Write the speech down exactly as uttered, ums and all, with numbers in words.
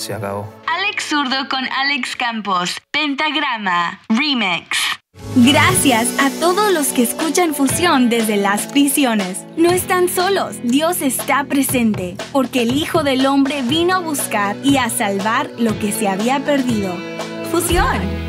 se acabó. Alex Zurdo con Alex Campos. Pentagrama Remix. Gracias a todos los que escuchan Fusión desde las prisiones. No están solos, Dios está presente, porque el Hijo del Hombre vino a buscar y a salvar lo que se había perdido. Fusión.